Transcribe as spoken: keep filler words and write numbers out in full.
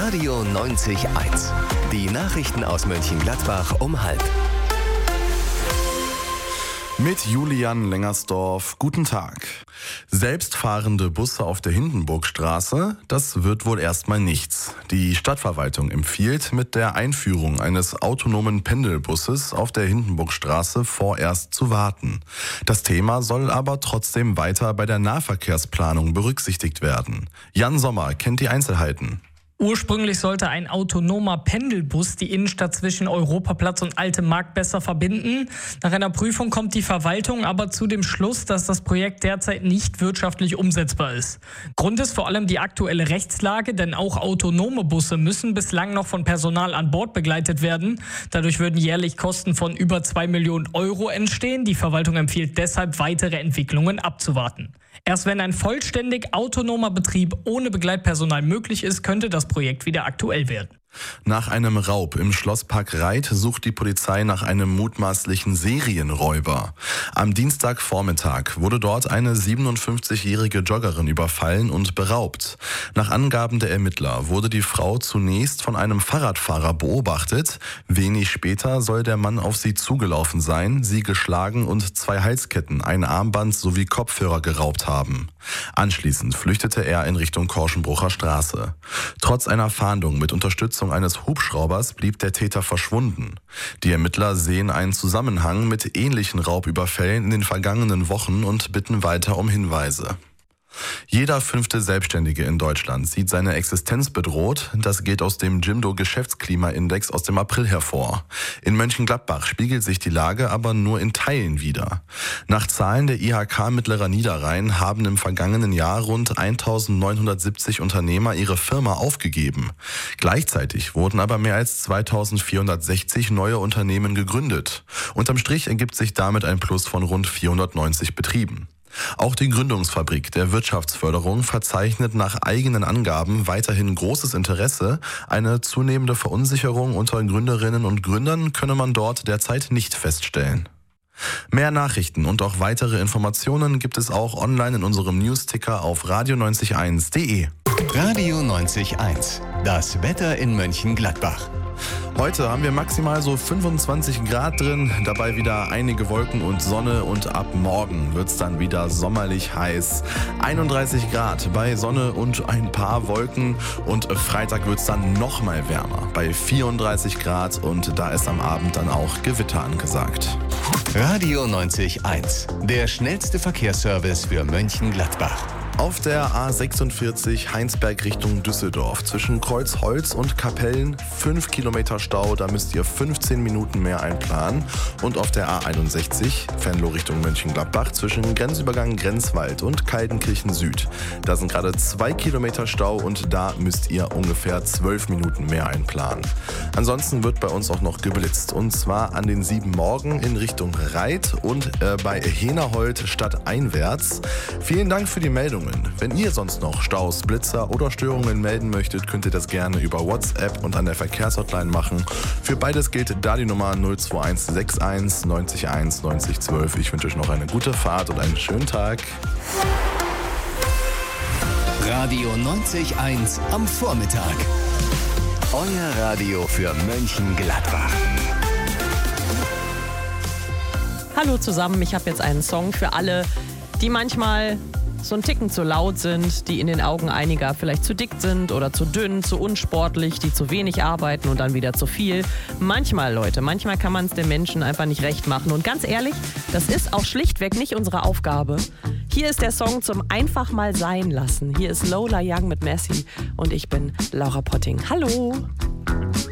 Radio neunzig Komma eins. Die Nachrichten aus Mönchengladbach um halb. Mit Julian Lengersdorf. Guten Tag. Selbstfahrende Busse auf der Hindenburgstraße, das wird wohl erstmal nichts. Die Stadtverwaltung empfiehlt, mit der Einführung eines autonomen Pendelbusses auf der Hindenburgstraße vorerst zu warten. Das Thema soll aber trotzdem weiter bei der Nahverkehrsplanung berücksichtigt werden. Jan Sommer kennt die Einzelheiten. Ursprünglich sollte ein autonomer Pendelbus die Innenstadt zwischen Europaplatz und Altem Markt besser verbinden. Nach einer Prüfung kommt die Verwaltung aber zu dem Schluss, dass das Projekt derzeit nicht wirtschaftlich umsetzbar ist. Grund ist vor allem die aktuelle Rechtslage, denn auch autonome Busse müssen bislang noch von Personal an Bord begleitet werden. Dadurch würden jährlich Kosten von über zwei Millionen Euro entstehen. Die Verwaltung empfiehlt deshalb, weitere Entwicklungen abzuwarten. Erst wenn ein vollständig autonomer Betrieb ohne Begleitpersonal möglich ist, könnte das Projekt wieder aktuell werden. Nach einem Raub im Schlosspark Reit sucht die Polizei nach einem mutmaßlichen Serienräuber. Am Dienstagvormittag wurde dort eine siebenundfünfzigjährige Joggerin überfallen und beraubt. Nach Angaben der Ermittler wurde die Frau zunächst von einem Fahrradfahrer beobachtet. Wenig später soll der Mann auf sie zugelaufen sein, sie geschlagen und zwei Halsketten, ein Armband sowie Kopfhörer geraubt haben. Anschließend flüchtete er in Richtung Korschenbrucher Straße. Trotz einer Fahndung mit Unterstützung eines Hubschraubers blieb der Täter verschwunden. Die Ermittler sehen einen Zusammenhang mit ähnlichen Raubüberfällen in den vergangenen Wochen und bitten weiter um Hinweise. Jeder fünfte Selbstständige in Deutschland sieht seine Existenz bedroht. Das geht aus dem Jimdo Geschäftsklimaindex aus dem April hervor. In Mönchengladbach spiegelt sich die Lage aber nur in Teilen wider. Nach Zahlen der I H K Mittlerer Niederrhein haben im vergangenen Jahr rund eintausendneunhundertsiebzig Unternehmer ihre Firma aufgegeben. Gleichzeitig wurden aber mehr als zweitausendvierhundertsechzig neue Unternehmen gegründet. Unterm Strich ergibt sich damit ein Plus von rund vierhundertneunzig Betrieben. Auch die Gründungsfabrik der Wirtschaftsförderung verzeichnet nach eigenen Angaben weiterhin großes Interesse. Eine zunehmende Verunsicherung unter Gründerinnen und Gründern könne man dort derzeit nicht feststellen. Mehr Nachrichten und auch weitere Informationen gibt es auch online in unserem Newsticker auf radio neunzig eins punkt de. Radio neunzig Komma eins. Das Wetter in Mönchengladbach. Heute haben wir maximal so fünfundzwanzig Grad drin, dabei wieder einige Wolken und Sonne und ab morgen wird's dann wieder sommerlich heiß. einunddreißig Grad bei Sonne und ein paar Wolken und Freitag wird's dann noch mal wärmer bei vierunddreißig Grad und da ist am Abend dann auch Gewitter angesagt. Radio neunzig Komma eins, der schnellste Verkehrsservice für Mönchengladbach. Auf der A sechsundvierzig Heinsberg Richtung Düsseldorf zwischen Kreuzholz und Kapellen fünf Kilometer Stau, da müsst ihr fünfzehn Minuten mehr einplanen. Und auf der A einundsechzig Venlo Richtung Mönchengladbach zwischen Grenzübergang Grenzwald und Kaldenkirchen Süd. Da sind gerade zwei Kilometer Stau und da müsst ihr ungefähr zwölf Minuten mehr einplanen. Ansonsten wird bei uns auch noch geblitzt und zwar an den sieben Morgen in Richtung Reit und äh, bei Henerhold stadteinwärts. Vielen Dank für die Meldungen. Wenn ihr sonst noch Staus, Blitzer oder Störungen melden möchtet, könnt ihr das gerne über WhatsApp und an der Verkehrshotline machen. Für beides gilt da die Nummer null zwei eins sechs eins neun eins neun eins ein zwei. Ich wünsche euch noch eine gute Fahrt und einen schönen Tag. Radio neunzig Komma eins am Vormittag. Euer Radio für Mönchengladbach. Hallo zusammen, ich habe jetzt einen Song für alle, die manchmal so ein Ticken zu laut sind, die in den Augen einiger vielleicht zu dick sind oder zu dünn, zu unsportlich, die zu wenig arbeiten und dann wieder zu viel. Manchmal, Leute, manchmal kann man es den Menschen einfach nicht recht machen. Und ganz ehrlich, das ist auch schlichtweg nicht unsere Aufgabe. Hier ist der Song zum einfach mal sein lassen. Hier ist Lola Young mit Messi und ich bin Laura Potting. Hallo!